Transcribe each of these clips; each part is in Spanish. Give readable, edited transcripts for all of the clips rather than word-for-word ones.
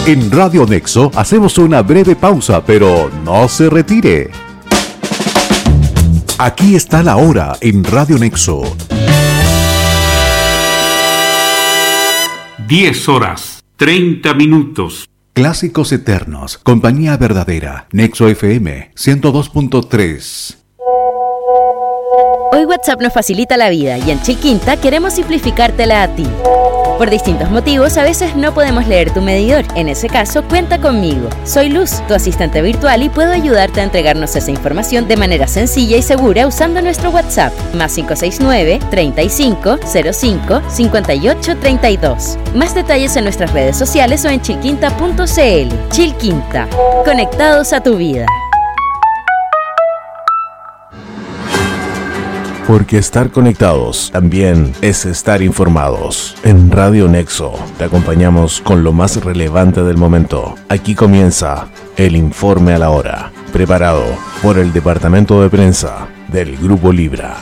En Radio Nexo hacemos una breve pausa, pero no se retire. Aquí está la hora en Radio Nexo. 10:30. Clásicos eternos, compañía verdadera, Nexo FM 102.3. Hoy WhatsApp nos facilita la vida y en Chilquinta queremos simplificártela a ti. Por distintos motivos, a veces no podemos leer tu medidor. En ese caso, cuenta conmigo. Soy Luz, tu asistente virtual, y puedo ayudarte a entregarnos esa información de manera sencilla y segura usando nuestro WhatsApp, +569 35 05 58 32. Más detalles en nuestras redes sociales o en chilquinta.cl. Chilquinta, conectados a tu vida. Porque estar conectados también es estar informados. En Radio Nexo te acompañamos con lo más relevante del momento. Aquí comienza el informe a la hora, preparado por el Departamento de Prensa del Grupo Libra.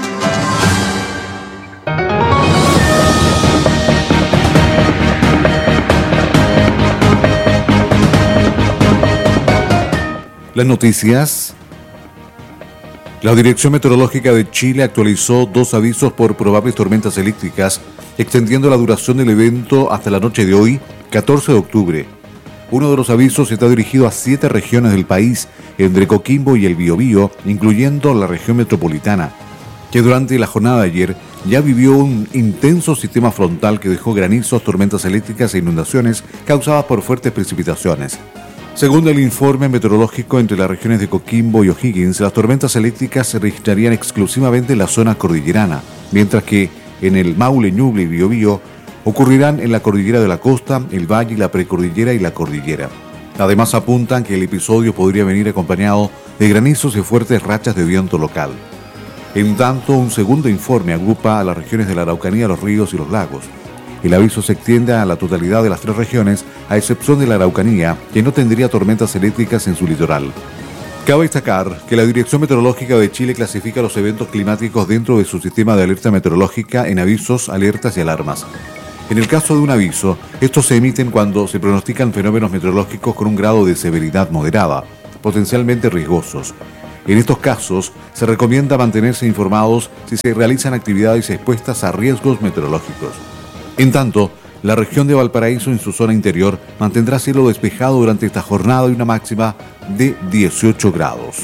Las noticias. La Dirección Meteorológica de Chile actualizó 2 avisos por probables tormentas eléctricas, extendiendo la duración del evento hasta la noche de hoy, 14 de octubre. Uno de los avisos está dirigido a 7 regiones del país, entre Coquimbo y el Biobío, incluyendo la región metropolitana, que durante la jornada de ayer ya vivió un intenso sistema frontal que dejó granizos, tormentas eléctricas e inundaciones causadas por fuertes precipitaciones. Según el informe meteorológico, entre las regiones de Coquimbo y O'Higgins, las tormentas eléctricas se registrarían exclusivamente en la zona cordillerana, mientras que en el Maule, Ñuble y Biobío ocurrirán en la cordillera de la costa, el valle, la precordillera y la cordillera. Además apuntan que el episodio podría venir acompañado de granizos y fuertes rachas de viento local. En tanto, un segundo informe agrupa a las regiones de la Araucanía, los ríos y los lagos. El aviso se extiende a la totalidad de las 3 regiones, a excepción de la Araucanía, que no tendría tormentas eléctricas en su litoral. Cabe destacar que la Dirección Meteorológica de Chile clasifica los eventos climáticos dentro de su sistema de alerta meteorológica en avisos, alertas y alarmas. En el caso de un aviso, estos se emiten cuando se pronostican fenómenos meteorológicos con un grado de severidad moderada, potencialmente riesgosos. En estos casos, se recomienda mantenerse informados si se realizan actividades expuestas a riesgos meteorológicos. En tanto, la región de Valparaíso en su zona interior mantendrá cielo despejado durante esta jornada y una máxima de 18 grados.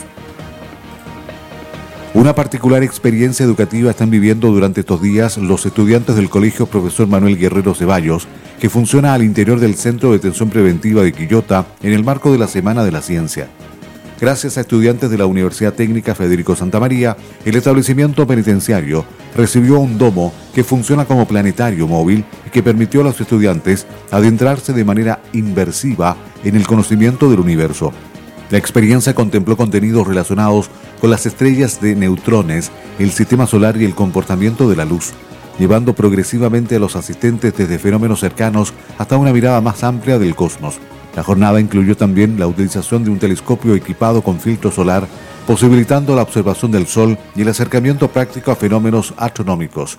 Una particular experiencia educativa están viviendo durante estos días los estudiantes del Colegio Profesor Manuel Guerrero Ceballos, que funciona al interior del Centro de Detención Preventiva de Quillota en el marco de la Semana de la Ciencia. Gracias a estudiantes de la Universidad Técnica Federico Santamaría, el establecimiento penitenciario recibió un domo que funciona como planetario móvil y que permitió a los estudiantes adentrarse de manera inmersiva en el conocimiento del universo. La experiencia contempló contenidos relacionados con las estrellas de neutrones, el sistema solar y el comportamiento de la luz, llevando progresivamente a los asistentes desde fenómenos cercanos hasta una mirada más amplia del cosmos. La jornada incluyó también la utilización de un telescopio equipado con filtro solar, posibilitando la observación del Sol y el acercamiento práctico a fenómenos astronómicos.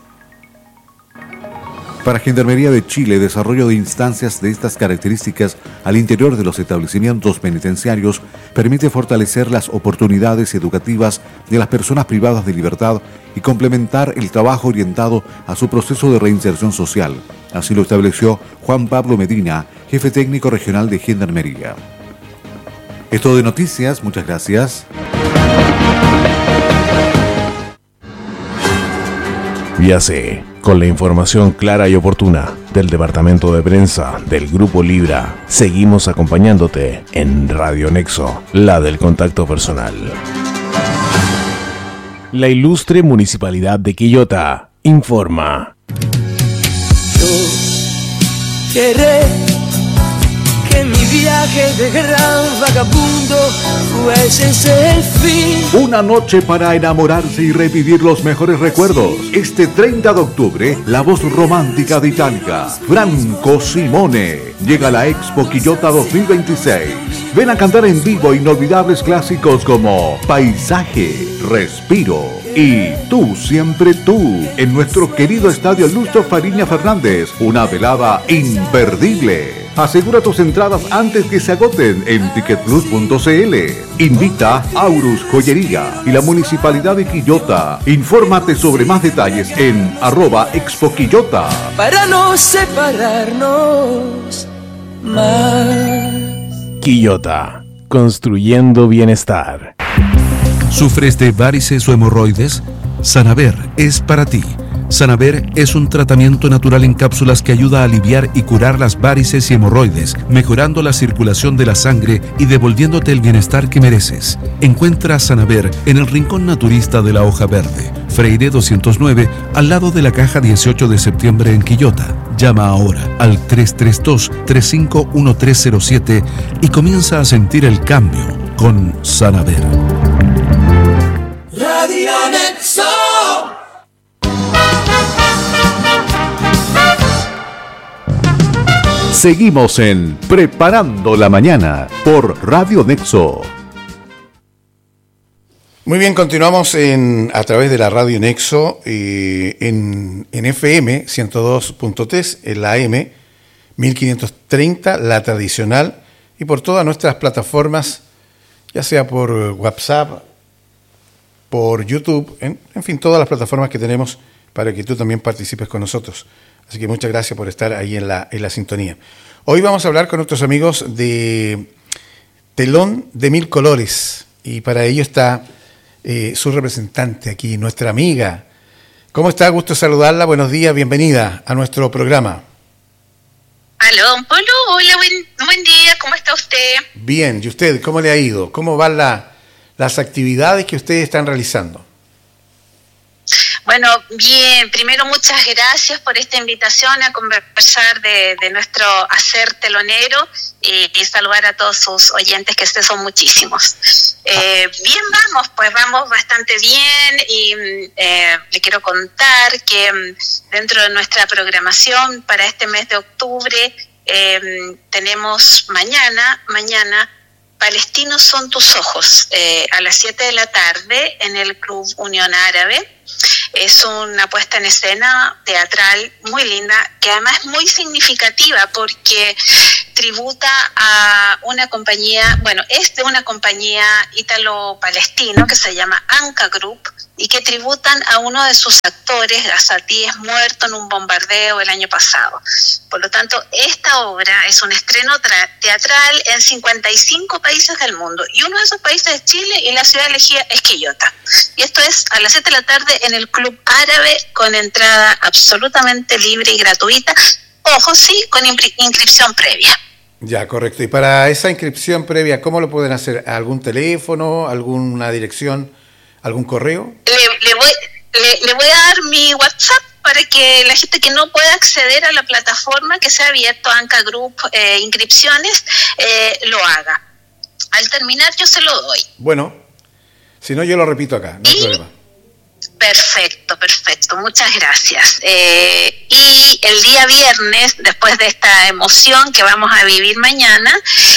Para Gendarmería de Chile, desarrollo de instancias de estas características al interior de los establecimientos penitenciarios permite fortalecer las oportunidades educativas de las personas privadas de libertad y complementar el trabajo orientado a su proceso de reinserción social. Así lo estableció Juan Pablo Medina, jefe técnico regional de Gendarmería. Es todo de noticias, muchas gracias. Ya sé, con la información clara y oportuna del Departamento de Prensa del Grupo Libra, seguimos acompañándote en Radio Nexo, la del contacto personal. La ilustre Municipalidad de Quillota informa. Yo querré que mi viaje de gran vagabundo fuese el fin. Una noche para enamorarse y revivir los mejores recuerdos. Este 30 de octubre, la voz romántica de Italia, Franco Simone, llega a la Expo Quillota 2026. Ven a cantar en vivo inolvidables clásicos como Paisaje, Respiro y Tú Siempre Tú, en nuestro querido estadio Lucho Fariña Fernández. Una velada imperdible. Asegura tus entradas antes que se agoten en ticketplus.cl. Invita Aurus Joyería y la Municipalidad de Quillota. Infórmate sobre más detalles en @expoquillota. Para no separarnos más. Quillota, construyendo bienestar. ¿Sufres de varices o hemorroides? Sanaver es para ti. Sanaver es un tratamiento natural en cápsulas que ayuda a aliviar y curar las varices y hemorroides, mejorando la circulación de la sangre y devolviéndote el bienestar que mereces. Encuentra Sanaver en el Rincón Naturista de la Hoja Verde, Freire 209, al lado de la Caja 18 de septiembre en Quillota. Llama ahora al 332-351307 y comienza a sentir el cambio con Sanaver. Radio Nexo. Seguimos en Preparando la Mañana por Radio Nexo. Muy bien, continuamos a través de la Radio Nexo en FM 102.3, en la AM 1530, la tradicional, y por todas nuestras plataformas, ya sea por WhatsApp, por YouTube, en fin, todas las plataformas que tenemos para que tú también participes con nosotros. Así que muchas gracias por estar ahí en la sintonía. Hoy vamos a hablar con nuestros amigos de Telón de Mil Colores, y para ello está su representante aquí, nuestra amiga. ¿Cómo está? Gusto saludarla. Buenos días, bienvenida a nuestro programa. Aló, don Polo, hola, buen día, ¿cómo está usted? Bien, ¿y usted? ¿Cómo le ha ido? ¿Cómo van las actividades que ustedes están realizando? Bueno, bien, primero muchas gracias por esta invitación a conversar de nuestro hacer telonero y saludar a todos sus oyentes, que son muchísimos. Bien, vamos bastante bien, y le quiero contar que dentro de nuestra programación para este mes de octubre tenemos mañana Palestinos son tus ojos, a las 7 de la tarde en el Club Unión Árabe. Es una puesta en escena teatral muy linda, que además es muy significativa porque tributa a una compañía, es de una compañía ítalo-palestino que se llama Anca Group, y que tributan a uno de sus actores, Gazatí, muerto en un bombardeo el año pasado. Por lo tanto, esta obra es un estreno teatral en 55 países del mundo, y uno de esos países es Chile, y la ciudad elegida es Quillota. Y esto es a las 7 de la tarde en el Club Árabe, con entrada absolutamente libre y gratuita. Ojo, sí, con inscripción previa. Ya, correcto. Y para esa inscripción previa, ¿cómo lo pueden hacer? ¿Algún teléfono, alguna dirección, algún correo? Le voy a dar mi WhatsApp para que la gente que no pueda acceder a la plataforma que se ha abierto, Anca Group Inscripciones, lo haga. Al terminar yo se lo doy. Bueno, si no yo lo repito acá, no hay problema. Perfecto, muchas gracias. Y el día viernes, después de esta emoción que vamos a vivir mañana,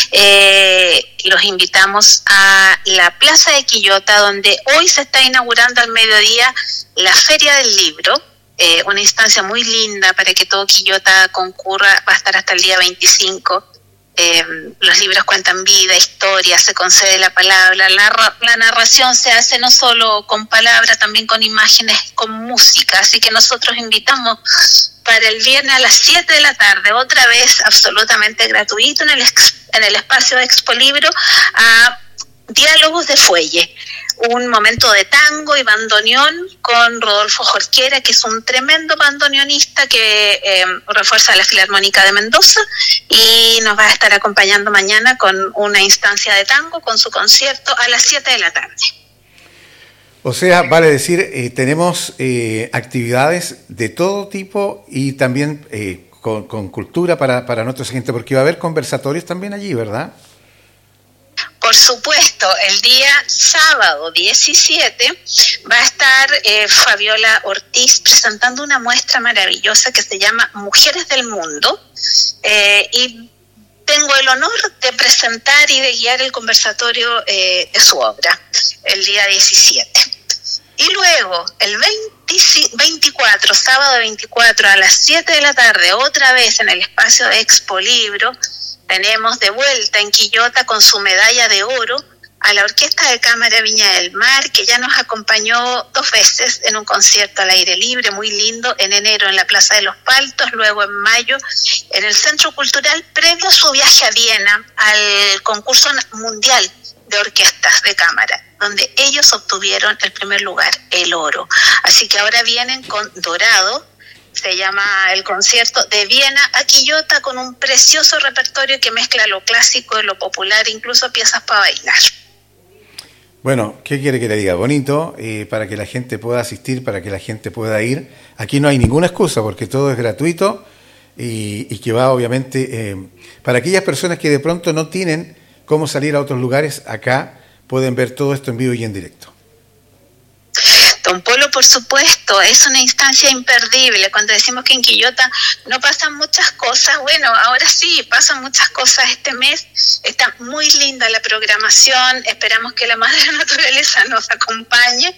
los invitamos a la Plaza de Quillota, donde hoy se está inaugurando al mediodía la Feria del Libro, una instancia muy linda para que todo Quillota concurra. Va a estar hasta el día 25. Los libros cuentan vida, historia, se concede la palabra, la narración se hace no solo con palabras, también con imágenes, con música. Así que nosotros invitamos para el viernes a las 7 de la tarde, otra vez absolutamente gratuito en el espacio de Expo Libro, a Diálogos de Fuelle, un momento de tango y bandoneón con Rodolfo Jorquera, que es un tremendo bandoneonista que refuerza la Filarmónica de Mendoza, y nos va a estar acompañando mañana con una instancia de tango, con su concierto a las 7 de la tarde. O sea, vale decir, tenemos actividades de todo tipo, y también con cultura para nuestra gente, porque va a haber conversatorios también allí, ¿verdad? Por supuesto, el día sábado 17 va a estar Fabiola Ortiz presentando una muestra maravillosa que se llama Mujeres del Mundo, y tengo el honor de presentar y de guiar el conversatorio de su obra el día 17. Y luego, el 24, sábado 24 a las 7 de la tarde, otra vez en el espacio de Expo Libro, tenemos de vuelta en Quillota con su medalla de oro a la Orquesta de Cámara Viña del Mar, que ya nos acompañó 2 veces en un concierto al aire libre muy lindo, en enero en la Plaza de los Paltos, luego en mayo en el Centro Cultural, previo a su viaje a Viena al concurso mundial de orquestas de cámara, donde ellos obtuvieron el primer lugar, el oro. Así que ahora vienen con Dorado, se llama el concierto de Viena a Quillota, con un precioso repertorio que mezcla lo clásico y lo popular, incluso piezas para bailar. Bueno, ¿qué quiere que le diga? Bonito, para que la gente pueda asistir, para que la gente pueda ir. Aquí no hay ninguna excusa porque todo es gratuito y que va obviamente para aquellas personas que de pronto no tienen cómo salir a otros lugares, acá pueden ver todo esto en vivo y en directo. Don Polo, por supuesto, es una instancia imperdible. Cuando decimos que en Quillota no pasan muchas cosas, bueno, ahora sí, pasan muchas cosas este mes. Está muy linda la programación, esperamos que la Madre Naturaleza nos acompañe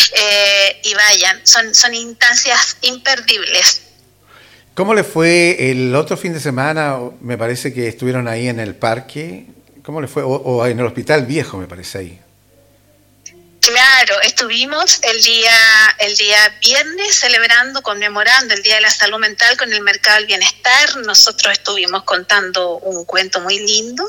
y vayan, son instancias imperdibles. ¿Cómo le fue el otro fin de semana? Me parece que estuvieron ahí en el parque. ¿Cómo le fue? O en el Hospital Viejo, me parece ahí. Claro, estuvimos el día viernes celebrando, conmemorando el Día de la Salud Mental con el Mercado del Bienestar. Nosotros estuvimos contando un cuento muy lindo,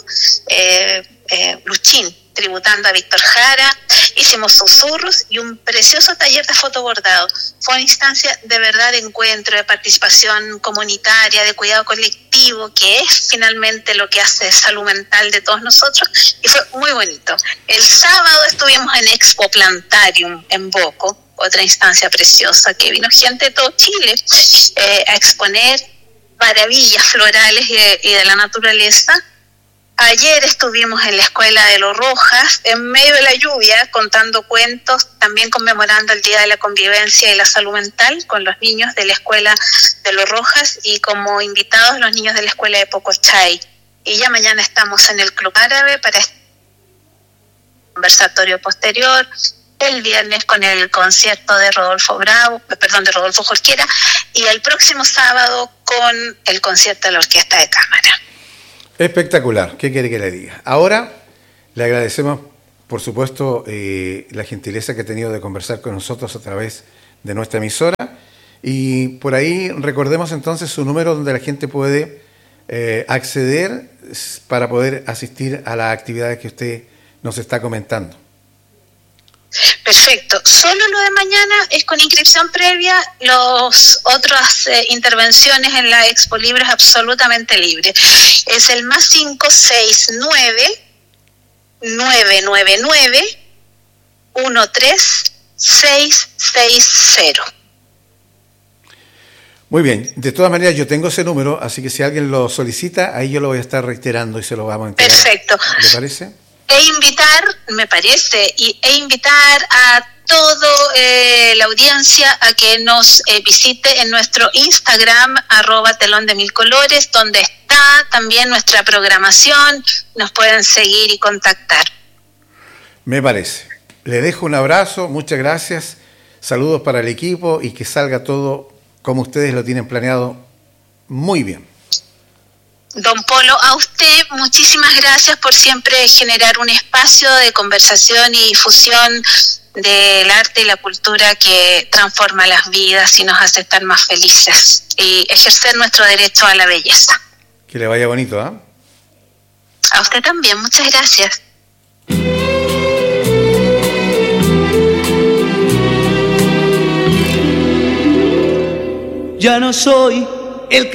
Luchín, tributando a Víctor Jara, hicimos susurros y un precioso taller de fotobordado. Fue una instancia de verdad de encuentro, de participación comunitaria, de cuidado colectivo, que es finalmente lo que hace salud mental de todos nosotros, y fue muy bonito. El sábado estuvimos en Expo Plantarium en Boco, otra instancia preciosa, que vino gente de todo Chile a exponer maravillas florales y de la naturaleza. Ayer estuvimos en la Escuela de Los Rojas, en medio de la lluvia, contando cuentos, también conmemorando el Día de la Convivencia y la Salud Mental con los niños de la Escuela de Los Rojas y como invitados los niños de la Escuela de Pocochay. Y ya mañana estamos en el Club Árabe para este conversatorio posterior, el viernes con el concierto de Rodolfo Jorquera, y el próximo sábado con el concierto de la Orquesta de Cámara. Espectacular, ¿qué quiere que le diga? Ahora le agradecemos, por supuesto, la gentileza que ha tenido de conversar con nosotros a través de nuestra emisora, y por ahí recordemos entonces su número donde la gente puede acceder para poder asistir a las actividades que usted nos está comentando. Perfecto. Solo lo de mañana es con inscripción previa. Las otras intervenciones en la Expo Libro es absolutamente libre. Es el +569 999 13660. Muy bien, de todas maneras yo tengo ese número, así que si alguien lo solicita, ahí yo lo voy a estar reiterando y se lo vamos a entregar. Perfecto. ¿Le parece? Invitar a toda la audiencia a que nos visite en nuestro Instagram, @telondemilcolores, donde está también nuestra programación, nos pueden seguir y contactar. Me parece. Le dejo un abrazo, muchas gracias, saludos para el equipo y que salga todo como ustedes lo tienen planeado muy bien. Don Polo, a usted muchísimas gracias por siempre generar un espacio de conversación y difusión del arte y la cultura que transforma las vidas y nos hace estar más felices y ejercer nuestro derecho a la belleza. Que le vaya bonito, ¿ah? A usted también, muchas gracias. Ya no soy